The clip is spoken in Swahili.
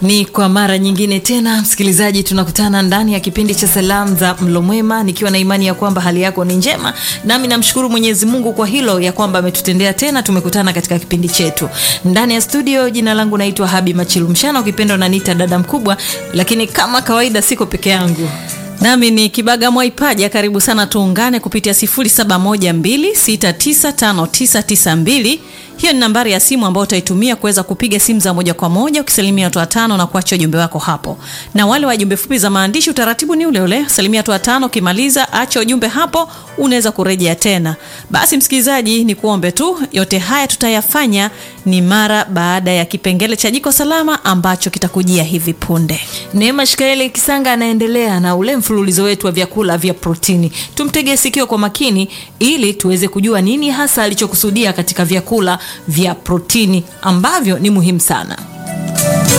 Ni kwa mara nyingine tena msikilizaji, tunakutana ndani ya kipindi cha Salamu za Mlo Mwema, nikiwa na imani ya kwamba hali yako ni njema. Nami namshukuru Mwenyezi Mungu kwa hilo, ya kwamba ametutendea tena tumekutana katika kipindi chetu. Ndani ya studio, jina langu naitwa Habi Machilumshana, ukipenda unaniita dada mkubwa, lakini kama kawaida siko peke yangu. Nami ni Kibaga Mwaipaja. Karibu sana, tuungane kupitia 0712695992. Hiyo ni nambari ya simu ambayo utaitumia kuweza kupiga simu za moja kwa moja ukisalimia watu watano na kuacha ujumbe wako hapo. Na wale wa jumbe fupi za maandishi, utaratibu ni ule ule, salimia watu watano, kimaliza acha ujumbe hapo, unaweza kurejea tena. Basi msikilizaji, ni kuombe tu, yote haya tutayafanya ni mara baada ya kipengele cha Jiko Salama ambacho kitakujia hivi punde. Neema Shikaeli Kisanga anaendelea na ule mfululizo wetu wa vyakula vya protini. Tumtegee sikio kwa makini ili tuweze kujua nini hasa alichokusudia katika vyakula vya protini ambavyo ni muhimu sana.